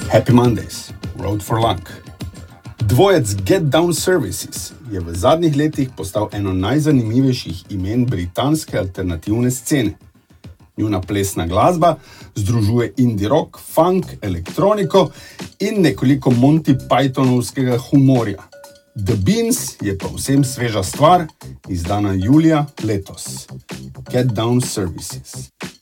Happy Mondays, Road for Luck. Dvojec Get Down Services je v zadnjih letih postal eno najzanimivejših imen britanske alternativne scene. Njuna plesna glasba združuje indie rock, funk, elektroniko in nekoliko Monty Pythonovskega humorja. The Beans je povsem sveža stvar, izdana julija letos. Get Down Services.